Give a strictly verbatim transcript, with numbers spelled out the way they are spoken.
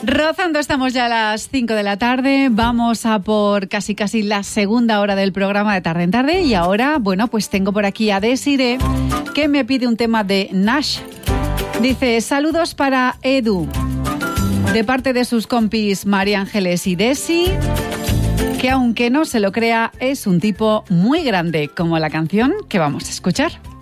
Rozando, estamos ya a las cinco de la tarde, vamos a por casi casi la segunda hora del programa de Tarde en Tarde y ahora, bueno, pues tengo por aquí a Desiree que me pide un tema de Nash. Dice, saludos para Edu, de parte de sus compis María Ángeles y Desi, que aunque no se lo crea, es un tipo muy grande, como la canción que vamos a escuchar.